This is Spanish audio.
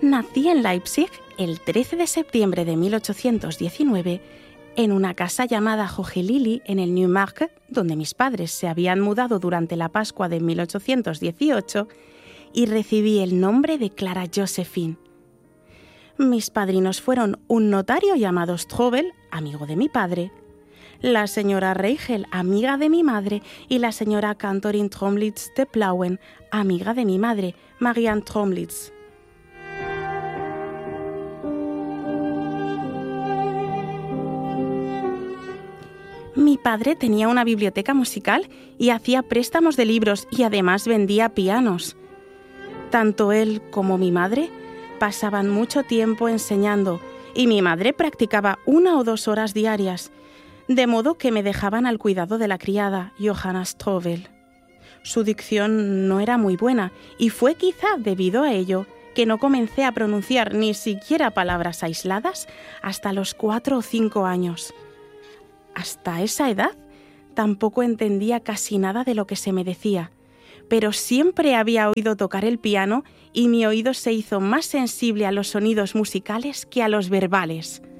Nací en Leipzig el 13 de septiembre de 1819 en una casa llamada Hohelili en el Neumarkt, donde mis padres se habían mudado durante la Pascua de 1818, y recibí el nombre de Clara Josephine. Mis padrinos fueron un notario llamado Strobel, amigo de mi padre, la señora Reichel, amiga de mi madre, y la señora Kantorin Tromlitz de Plauen, amiga de mi madre, Marianne Tromlitz. Mi padre tenía una biblioteca musical y hacía préstamos de libros y además vendía pianos. Tanto él como mi madre pasaban mucho tiempo enseñando y mi madre practicaba 1 o 2 horas diarias, de modo que me dejaban al cuidado de la criada, Johanna Strobel. Su dicción no era muy buena y fue quizá debido a ello que no comencé a pronunciar ni siquiera palabras aisladas hasta los 4 o 5 años. Hasta esa edad tampoco entendía casi nada de lo que se me decía, pero siempre había oído tocar el piano y mi oído se hizo más sensible a los sonidos musicales que a los verbales.